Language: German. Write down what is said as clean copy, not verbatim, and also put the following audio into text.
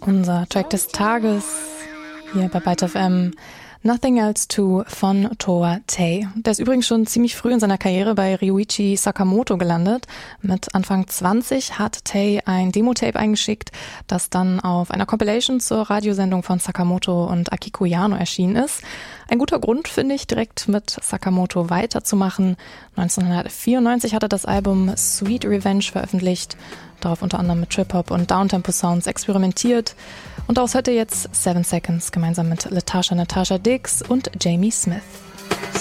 Unser Track des Tages hier bei Byte FM, Nothing Else To von Toa Tei. Der ist übrigens schon ziemlich früh in seiner Karriere bei Ryuichi Sakamoto gelandet. Mit Anfang 20 hat Tei ein Demo-Tape eingeschickt, das dann auf einer Compilation zur Radiosendung von Sakamoto und Akiko Yano erschienen ist. Ein guter Grund, finde ich, direkt mit Sakamoto weiterzumachen. 1994 hat er das Album Sweet Revenge veröffentlicht, darauf unter anderem mit Trip-Hop und Downtempo-Sounds experimentiert. Und daraus hört ihr jetzt 7 Seconds gemeinsam mit Latasha Natasha Dix und Jamie Smith.